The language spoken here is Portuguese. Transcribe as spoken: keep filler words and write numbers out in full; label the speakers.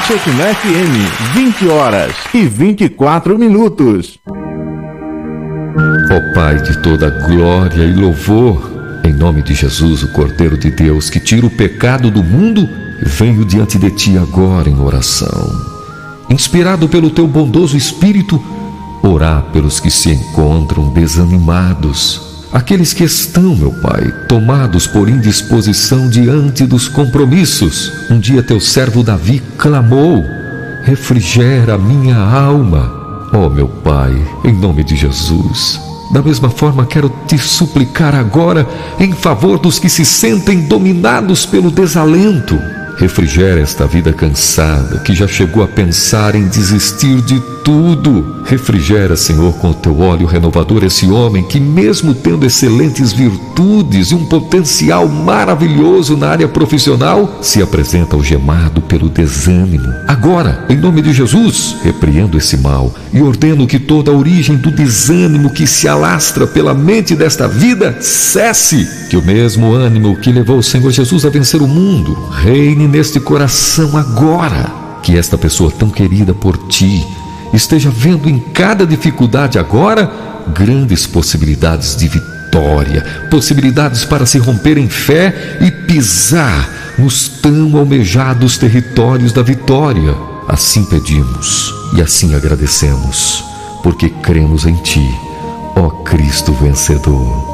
Speaker 1: Checna F M, vinte horas e vinte e quatro minutos.
Speaker 2: Ó Pai de toda glória e louvor, em nome de Jesus, o Cordeiro de Deus, que tira o pecado do mundo, venho diante de Ti agora em oração. Inspirado pelo Teu bondoso Espírito, orar pelos que se encontram desanimados, aqueles que estão, meu Pai, tomados por indisposição diante dos compromissos. Um dia Teu servo Davi clamou: refrigera minha alma. Ó meu Pai, em nome de Jesus, da mesma forma quero Te suplicar agora em favor dos que se sentem dominados pelo desalento. Refrigera esta vida cansada que já chegou a pensar em desistir de tudo. Refrigera, Senhor, com o Teu óleo renovador esse homem que, mesmo tendo excelentes virtudes e um potencial maravilhoso na área profissional, se apresenta algemado pelo desânimo. Agora, em nome de Jesus, repreendo esse mal e ordeno que toda a origem do desânimo que se alastra pela mente desta vida cesse. Que o mesmo ânimo que levou o Senhor Jesus a vencer o mundo reine neste coração agora. Que esta pessoa tão querida por Ti esteja vendo em cada dificuldade agora grandes possibilidades de vitória, possibilidades para se romper em fé e pisar nos tão almejados territórios da vitória. Assim pedimos e assim agradecemos, porque cremos em Ti, ó Cristo vencedor.